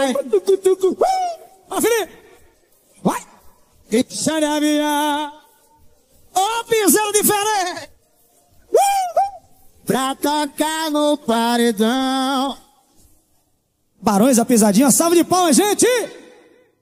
vai. Ó, Felipe. Vai. Deixa de aviar. Ô, piseiro diferente. Pra tocar no paredão. Barões da Pisadinha, salve de palmas, gente!